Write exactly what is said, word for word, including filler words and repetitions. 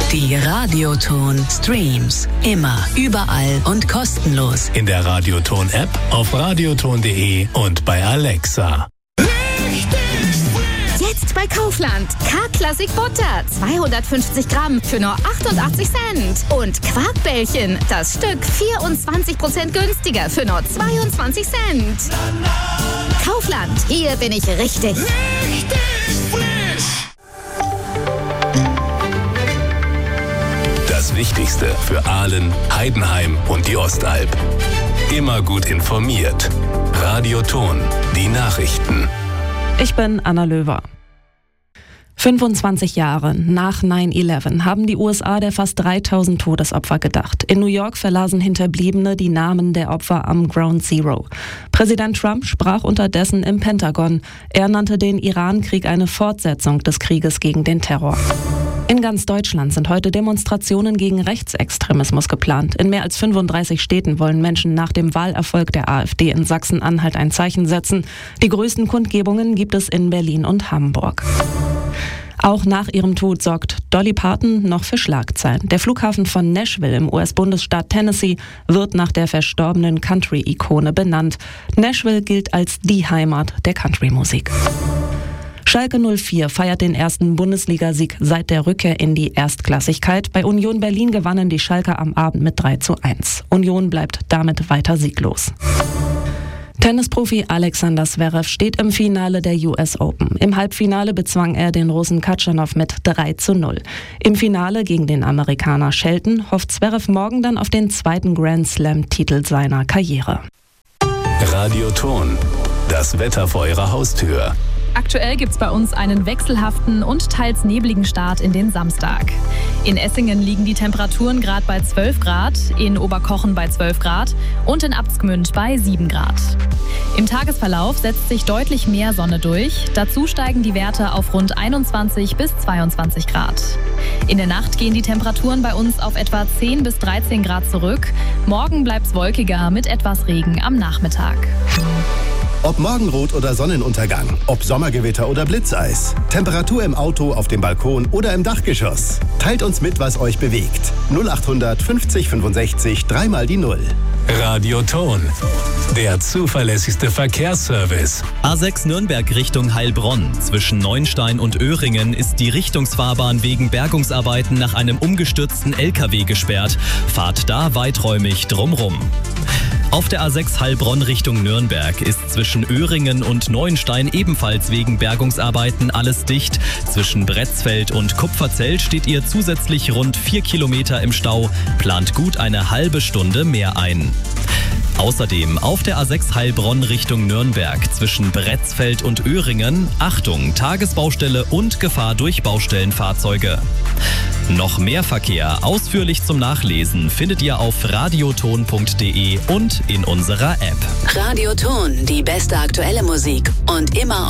Die Radioton Streams. Immer, überall und kostenlos. In der Radioton-App, auf radioton punkt de und bei Alexa. Jetzt bei Kaufland. K-Klassik Butter. zweihundertfünfzig Gramm für nur achtundachtzig Cent. Und Quarkbällchen. Das Stück vierundzwanzig Prozent günstiger für nur zweiundzwanzig Cent. Kaufland. Hier bin ich richtig. Richtig frisch. Das Wichtigste für Aalen, Heidenheim und die Ostalb. Immer gut informiert. Radioton. Die Nachrichten. Ich bin Anna Löwer. fünfundzwanzig Jahre nach nine eleven haben die U S A der fast dreitausend Todesopfer gedacht. In New York verlasen Hinterbliebene die Namen der Opfer am Ground Zero. Präsident Trump sprach unterdessen im Pentagon. Er nannte den Iran-Krieg eine Fortsetzung des Krieges gegen den Terror. In ganz Deutschland sind heute Demonstrationen gegen Rechtsextremismus geplant. In mehr als fünfunddreißig Städten wollen Menschen nach dem Wahlerfolg der AfD in Sachsen-Anhalt ein Zeichen setzen. Die größten Kundgebungen gibt es in Berlin und Hamburg. Auch nach ihrem Tod sorgt Dolly Parton noch für Schlagzeilen. Der Flughafen von Nashville im U S-Bundesstaat Tennessee wird nach der verstorbenen Country-Ikone benannt. Nashville gilt als die Heimat der Country-Musik. Schalke null vier feiert den ersten Bundesligasieg seit der Rückkehr in die Erstklassigkeit. Bei Union Berlin gewannen die Schalker am Abend mit drei zu eins. Union bleibt damit weiter sieglos. Tennisprofi Alexander Zverev steht im Finale der U S Open. Im Halbfinale bezwang er den Russen Katschanow mit drei zu null. Im Finale gegen den Amerikaner Shelton hofft Zverev morgen dann auf den zweiten Grand Slam-Titel seiner Karriere. Radioton. Das Wetter vor Ihrer Haustür. Aktuell gibt es bei uns einen wechselhaften und teils nebligen Start in den Samstag. In Essingen liegen die Temperaturen gerade bei zwölf Grad, in Oberkochen bei zwölf Grad und in Abtsgmünd bei sieben Grad. Im Tagesverlauf setzt sich deutlich mehr Sonne durch. Dazu steigen die Werte auf rund einundzwanzig bis zweiundzwanzig Grad. In der Nacht gehen die Temperaturen bei uns auf etwa zehn bis dreizehn Grad zurück. Morgen bleibt es wolkiger mit etwas Regen am Nachmittag. Ob Morgenrot oder Sonnenuntergang, ob Sommergewitter oder Blitzeis, Temperatur im Auto, auf dem Balkon oder im Dachgeschoss. Teilt uns mit, was euch bewegt. null achthundert fünfzig fünfundsechzig, dreimal die Null. Radioton. Der zuverlässigste Verkehrsservice. A sechs Nürnberg Richtung Heilbronn. Zwischen Neunstein und Öhringen ist die Richtungsfahrbahn wegen Bergungsarbeiten nach einem umgestürzten L K W gesperrt. Fahrt da weiträumig drumrum. Auf der A sechs Heilbronn Richtung Nürnberg ist zwischen Öhringen und Neuenstein ebenfalls wegen Bergungsarbeiten alles dicht. Zwischen Bretzfeld und Kupferzell steht ihr zusätzlich rund vier Kilometer im Stau. Plant gut eine halbe Stunde mehr ein. Außerdem auf der A sechs Heilbronn Richtung Nürnberg zwischen Bretzfeld und Öhringen, Achtung, Tagesbaustelle und Gefahr durch Baustellenfahrzeuge. Noch mehr Verkehr ausführlich zum Nachlesen findet ihr auf radioton punkt de und in unserer App. Radioton, die beste aktuelle Musik und immer